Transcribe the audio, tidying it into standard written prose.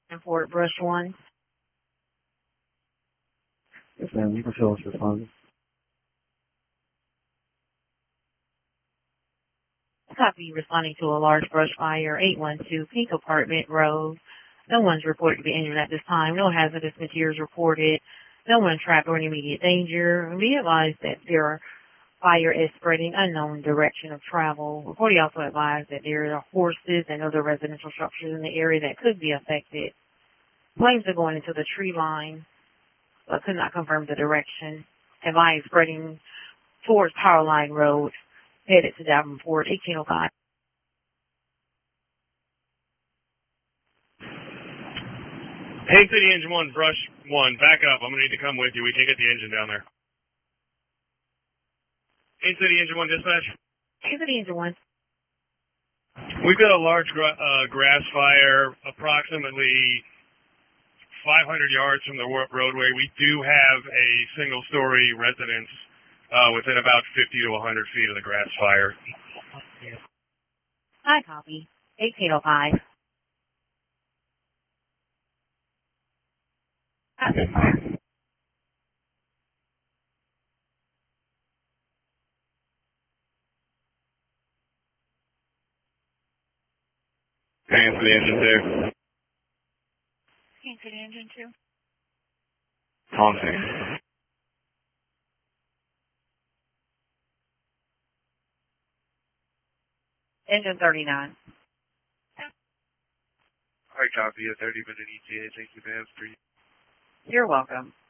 Fort Brush 1. Yes, ma'am. You can fill us responding. Copy responding to a large brush fire, 812 Pink Apartment Road. No one's reported to be injured at this time. No hazardous materials reported. No one trapped or in immediate danger. Be advised that their fire is spreading unknown direction of travel. Reporting also advised that there are horses and other residential structures in the area that could be affected. Flames are going into the tree line, but could not confirm the direction. Advised spreading towards Power Line Road, headed to Davenport, 1805. Haines City Engine 1, Brush 1, back up. I'm going to need to come with you. We can't get the engine down there. Haines City Engine 1, dispatch. Haines City Engine 1. We've got a large grass fire approximately 500 yards from the roadway. We do have a single-story residence within about 50 to 100 feet of the grass fire. Hi, copy. 1805. Haines City Engine 2. Haines City Engine 2. Taunting. Engine 39. Alright, copy. A 30-minute ETA. Thank you, ma'am. You're welcome.